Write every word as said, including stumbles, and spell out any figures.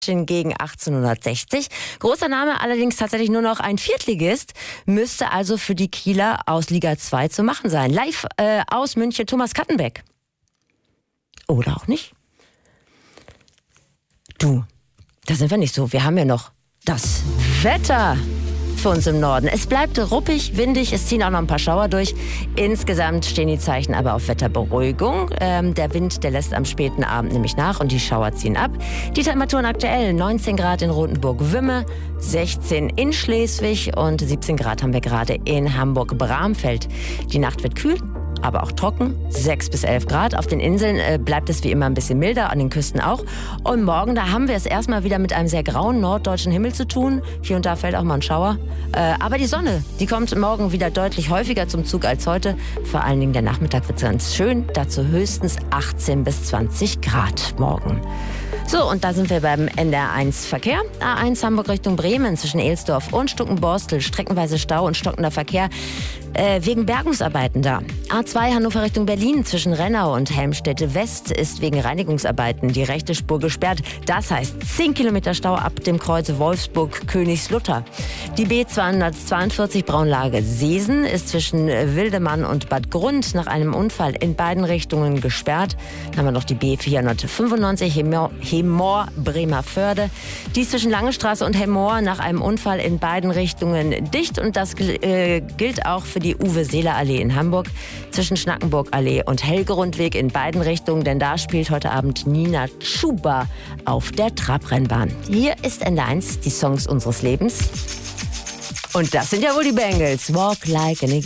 gegen achtzehnhundertsechzig. Großer Name, allerdings tatsächlich nur noch ein Viertligist, müsste also für die Kieler aus Liga zwei zu machen sein. Live äh, aus München, Thomas Kattenbeck. Oder auch nicht. Du, da sind wir nicht so. Wir haben ja noch das Wetter für uns im Norden. Es bleibt ruppig, windig, es ziehen auch noch ein paar Schauer durch. Insgesamt stehen die Zeichen aber auf Wetterberuhigung. Ähm, der Wind, der lässt am späten Abend nämlich nach und die Schauer ziehen ab. Die Temperaturen aktuell neunzehn Grad in Rotenburg-Wümme, sechzehn in Schleswig und siebzehn Grad haben wir gerade in Hamburg-Bramfeld. Die Nacht wird kühl, aber auch trocken, sechs bis elf Grad. Auf den Inseln äh, bleibt es wie immer ein bisschen milder, an den Küsten auch. Und morgen, da haben wir es erstmal wieder mit einem sehr grauen norddeutschen Himmel zu tun. Hier und da fällt auch mal ein Schauer. Äh, aber die Sonne, die kommt morgen wieder deutlich häufiger zum Zug als heute. Vor allen Dingen der Nachmittag wird ganz schön. Dazu höchstens achtzehn bis zwanzig Grad morgen. So, und da sind wir beim N D R eins Verkehr. A eins Hamburg Richtung Bremen zwischen Ehlsdorf und Stuckenborstel. Streckenweise Stau und stockender Verkehr äh, wegen Bergungsarbeiten da. A zwei Hannover Richtung Berlin zwischen Rennau und Helmstedt West ist wegen Reinigungsarbeiten die rechte Spur gesperrt. Das heißt zehn Kilometer Stau ab dem Kreuz Wolfsburg-Königslutter. Die B zweihundertzweiundvierzig Braunlage Seesen ist zwischen Wildemann und Bad Grund nach einem Unfall in beiden Richtungen gesperrt. Dann haben wir noch die B vierhundertfünfundneunzig Hemor, Hemor Bremerförde. Die ist zwischen Langestraße und Hemor nach einem Unfall in beiden Richtungen dicht. Und das äh, gilt auch für die Uwe-Seeler-Allee in Hamburg zwischen Schnackenburg-Allee und Helgerundweg in beiden Richtungen, denn da spielt heute Abend Nina Chuba auf der Trabrennbahn. Hier ist N D R eins, die Songs unseres Lebens. Und das sind ja wohl die Bangles. Walk like an